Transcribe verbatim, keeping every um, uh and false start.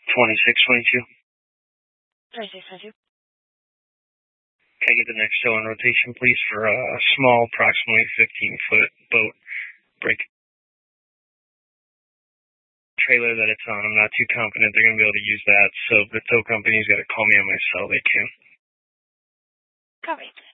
twenty-six twenty-two. twenty-six twenty-two. Can I get the next show on rotation, please, for a small, approximately fifteen-foot boat break trailer that it's on? I'm not too confident they're going to be able to use that, so if the tow company's got to call me on my cell, they can. Copy.